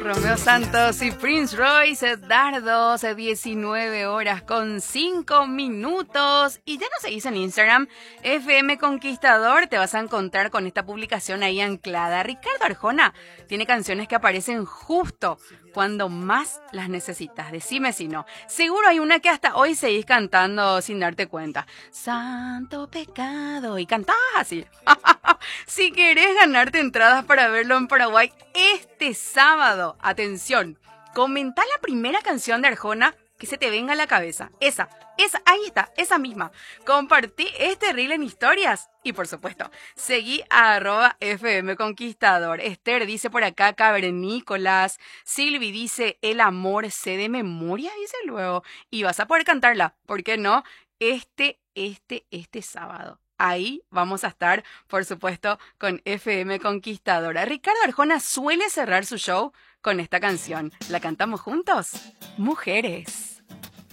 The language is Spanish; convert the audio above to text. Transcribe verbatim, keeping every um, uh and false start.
Romeo Santos y Prince Royce, Dardos, diecinueve horas con cinco minutos. Y ya no seguís en Instagram, F M Conquistador, te vas a encontrar con esta publicación ahí anclada. Ricardo Arjona tiene canciones que aparecen justo cuando más las necesitas. Decime si no. Seguro hay una que hasta hoy seguís cantando sin darte cuenta. Santo pecado. Y cantás así. Si querés ganarte entradas para verlo en Paraguay este sábado, atención, comenta la primera canción de Arjona que se te venga a la cabeza. Esa, esa, ahí está, esa misma. Compartí este reel en historias. Y por supuesto, seguí a arroba F M Conquistador. Esther dice por acá, Cavernícolas. Silvi dice, el amor sé de memoria, dice luego. Y vas a poder cantarla, ¿por qué no? Este, este, este sábado. Ahí vamos a estar, por supuesto, con F M Conquistadora. Ricardo Arjona suele cerrar su show con esta canción. ¿La cantamos juntos? Mujeres.